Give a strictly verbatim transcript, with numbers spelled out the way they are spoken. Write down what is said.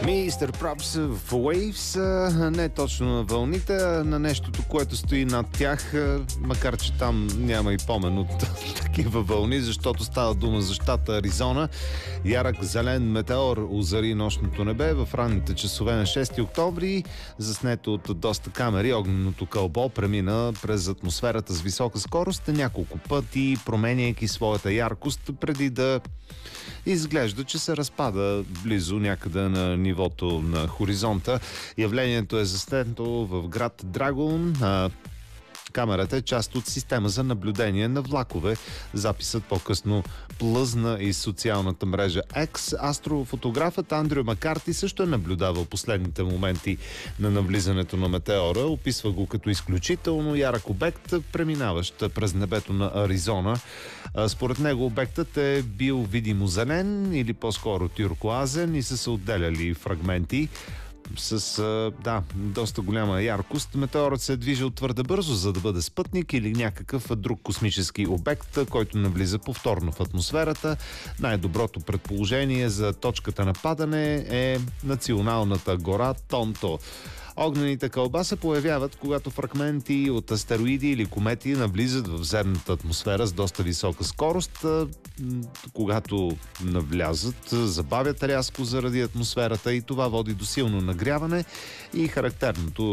Мистер Пропс в Waves, не точно на вълните, а на нещото, което стои над тях, макар че там няма и помен от такива вълни, защото става дума за щата Аризона. Ярък зелен метеор озари нощното небе в ранните часове на шести октомври. Заснето от доста камери, огненото кълбо премина през атмосферата с висока скорост няколко пъти, променяйки своята яркост, преди да изглежда, че се разпада близо някъде на нивото на хоризонта. Явлението е заснето в град Драгун. Камерата е част от система за наблюдение на влакове. Записът по-късно плъзна из социалната мрежа X. Астрофотографът Андрю Макарти също е наблюдавал последните моменти на навлизането на метеора. Описва го като изключително ярък обект, преминаващ през небето на Аризона. Според него обектът е бил видимо зелен или по-скоро тюркоазен и са се отделяли фрагменти с, да, доста голяма яркост. Метеорът се е движил твърде бързо, за да бъде спътник или някакъв друг космически обект, който навлиза повторно в атмосферата. Най-доброто предположение за точката на падане е националната гора Тонто. Огнените кълба се появяват, когато фрагменти от астероиди или комети навлизат в земната атмосфера с доста висока скорост. Когато навлязат, забавят рязко заради атмосферата и това води до силно нагряване и характерното